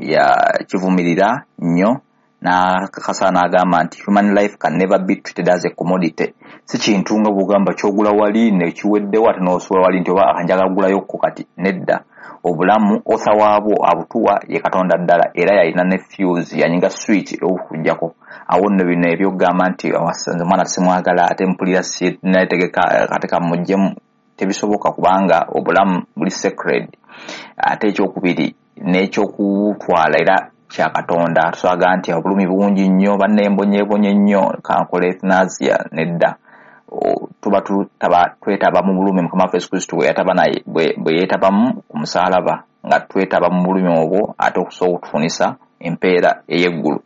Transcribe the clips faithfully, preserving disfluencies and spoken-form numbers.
ya kivumirira nnyo na kakasa n'agamba nti human life can never be treated as a commodity. Si kintu nga bugamba kyogula wali ne kiwedde wate n'osobola wali nti oba akanjaga gulayo ko kati nedda. Obulamu osa waabwo abutuwa ye Katonda ddala era yalina ne fuse yanyinga switch okujjako. Awo nno bino ebyogamba nti awasanze mwana simwagala ate mpulira si nategeka kateka mujjemu tebisoboka kubanga obulamu buli sacred. Ate ekyokubiri n'ekyokutwala era kya Katonda twaga nti obulumi bungi nnyo banembonyebonye nnyo kankola euthanasia nedda. Tuba tutaba twetaba mu bulumi Mukama Yesu Kristo we yataba naye bwe yetabamu ku musalaba nga twetaba mu bulumi obwo ate okusobola okutufunisa empeera ey'eggulu.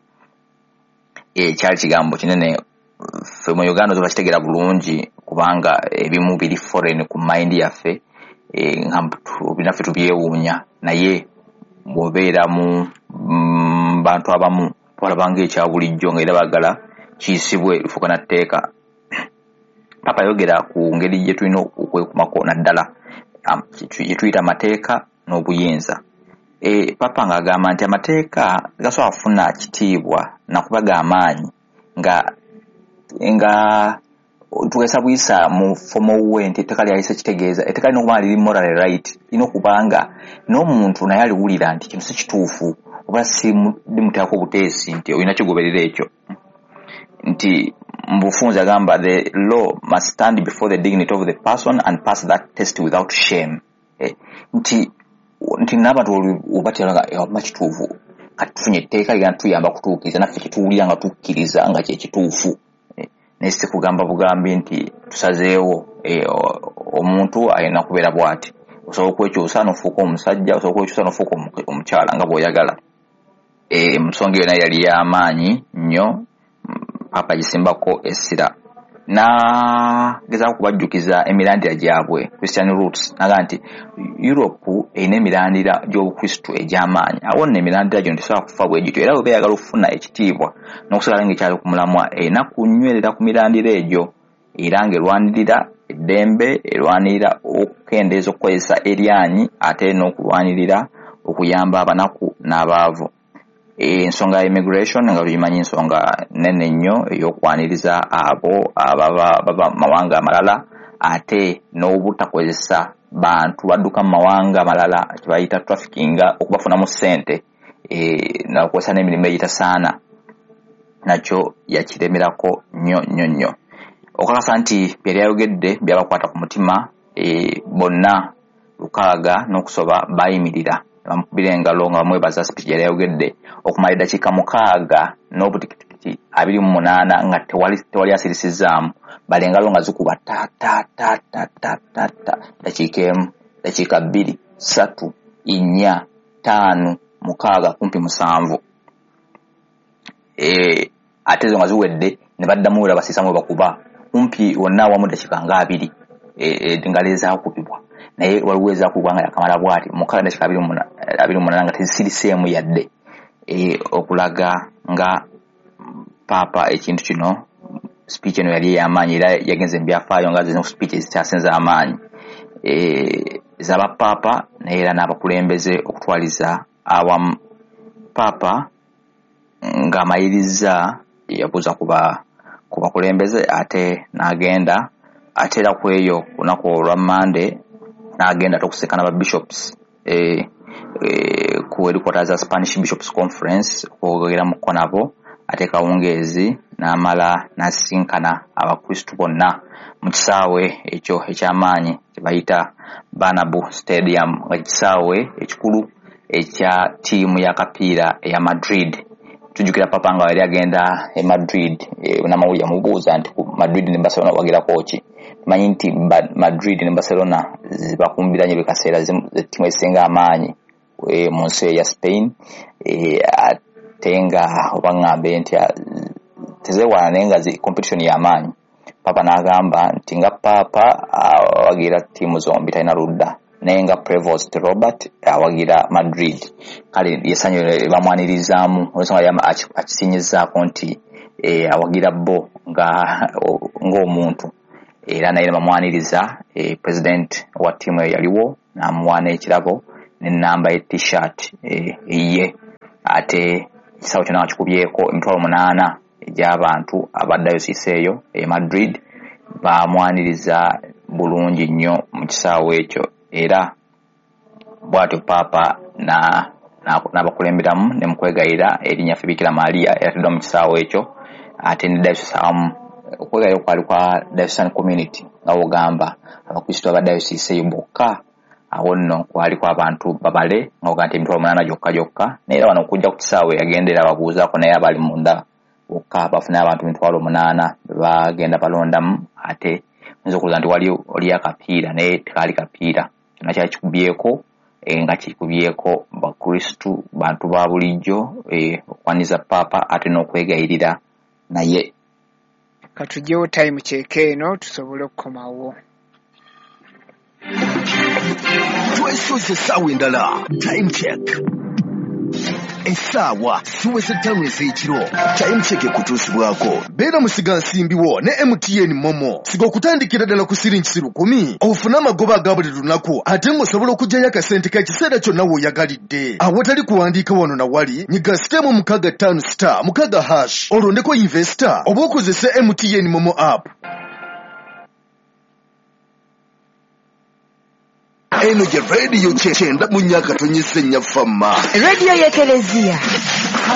E kyali kigambo kinene ffe mu Uganda zo bakitegera bulungi kubanga ebimu biri foreign ku mind yaffe nga binaffe tubyewuunya naye bw'obeera mu bantu abamu twalabanga ekya bulijjo nga era bagala kiyisibwe lufuka na tteeka. Papa yogera ku ngeri gye tulina okwekumako naddala gye tuyita amateeka n'obuyinza. E, Papa ng'agamba nti amateeka gasobola kufuna kitiibwa nakubaga amaanyi nga nga tuwesa buyisa mu formal way nti etteka lyayise kitegeeza etteka lino okuba liri moral right lino kubanga n'omuntu naye aliwulira nti kino si kituufu oba si mutako buteesi nti olina kigoberera ekyo nti mbufunza agamba the law must stand before the dignity of the person and pass that test without shame. Eh, nti nti n'abantu obatiraga oba kituufu kati tufunye etteeka lya tuyamba kutuukiriza naffe kituwulira nga tukkiriza nga kye kituufu. Nese kugamba bugambi nti tusazeewo e, omuntu ayina kubeera bwati osobola okwekyusa n'ofuuka omusajja osobola okwekyusa n'ofuuka omukyala nga bw'oyagala. E, musonga yonna yali y'amaanyi nnyo Papa gisimbako essira na gezaako kubajjukiza emirandira gyabwe Christian roots naga nti Europe erina emirandira gy'obukristo egy'amaanyi awo nno emirandira gyo tesobola kufa bwe gityo era bwe beeyagala okufuna ekitiibwa n'okusigala ng'ekyali ku mulamwa erina kunywerera ku mirandira egyo era ng'erwanirira eddembe erwanirira okukendeeza okukozesa eryanyi ate n'okulwanirira okuyamba abanaku n'abaavu. Ensonga ya immigration nga tuyimanyi nsonga nene nnyo ey'okwaniriza abo ababa baba mawanga amalala ate n'obutakozesa bantu badduka mu mawanga amalala kibayita trafficking okubafunamu ssente e, n'okukozesa n'emirimu egitasaana nakyo yakiremerako nnyo nnyo nnyo. Okakasa nti byali ayogedde byabakwata ku mutima e, bonna lukaaga n'okusoba bayimirira bamukubira engalo nga bamwebaza speech yali ayogedde okumala eddakiika mukaaga n'obutikitiki abiri mu munaana nga tewali tewali asirisizaamu bali engalo nga zikuba ta ta ta ta ta ta ta dakiika emu dakiika bbiri ssatu nnya ttaano mukaaga kumpi musanvu. E, ate zo nga ziwedde ne baddamu era basiisamu bakuba kumpi wonna awamu dakiika nga abiri e, e, ngalo ezaakubibwa naye waliwo ezaakubwa nga yakamala bw'ati mukaaga dakiika abiri mu munaana nga tezisiriseemu yadde. E, okulaga nga Papa ekintu kino speech eno yali y'amaanyi era yagenze mu byafaayo nga zino speech ezikyasinza amaanyi e, zaba Papa naye era n'abakulembeze okutwaliza awamu. Papa ng'amayiriza yabuuza kuba ku bakulembeze ate n'agenda ate era ku eyo ku lunaku olwa Monday n'agenda tokusekana ba bishops e, e, ku headquarters za Spanish Bishops Conference okwogerako nabo ate kawungeezi n'amala n'asinkana abakristu bonna mu kisaawe ekyo eky'amaanyi kye bayita Bernabeu Stadium nga kisaawe ekikulu ekya ttiimu ya kapiira eya Madrid. Tujjukira Papa nga yali agenda e Madrid e, n'amawulire yamubuuza nti ku Madrid ne Barcelona wagirako ki. Tumanyi nti Madrid ne Barcelona zibakumbiranye buli kaseera ttiimu ezisinga amaanyi e, mu nsi ya Spain e, ate nga oba ng'ambe nti tezeewaana naye nga zi competition y'amaanyi. Papa n'agamba nti nga Papa awagira ttiimu zombi talina ludda naye nga Prevost Robert awagira Madrid kale yesanyu bamwanirizaamu olwensonga akisinyizaako nti e, awagira bo nga ng'omuntu era naye bamwaniriza e, president wa ttiimu eyo yaliwo n'amuwaana ekirabo n'ennamba ye t-shirt e, ye ate ekisawo kyonna kikubyeko emitwalo munaana egy'abantu aba dayosisi eyo e Madrid bamwaniriza bulungi nnyo mu kisaawe ekyo, era bw'atyo paapa na n'abakulemberamu ne mukwegayira erinnya ffe Bikira Maria eyatudde mu kisaawe ekyo, ate ne dayosisi awamu. Okwegayira kwali kwa diocesan community nga wogamba abakristo aba dayosisi eyo bokka. Awo nno kwaliko abantu babale nga wogamba emitwalo munaana gyokka gyokka, naye era wano okujja ku kisaawe yagendera ababuuzaako naye abali munda bokka bafuna abantu emitwalo munaana bagenda balondamu. Ate nza okuloza nti wali oli akapiira naye tekaali kapiira, kyonna kyali kikubyeko nga kikubyeko bakristu bantu ba bulijjo okwaniza paapa ate n'okwegayirira naye. Katujjewo time check eno tusobole okukomawo. Twesoze essaawa endala time check. Essaawa ziweze ttaano ez'ekiro. Time check ekutuusibwako. Beera musiga nsimbiwo ne M T N Momo. Siga okutandikira ddala ku siringi lukumi ofune amagoba aga buli lunaku, ate ng'osobola okuggyayo akasente ka kiseera kyonna w'oyagalidde. Awatali kuwandiika wano na wali, nyiga sitemu mukaaga ttaano star mukaaga hash olondeko investor oba okozese M T N Momo app. Eno je radio kyenda mu nnyaka tonyese nnya famma. Radio y'Ekelezia.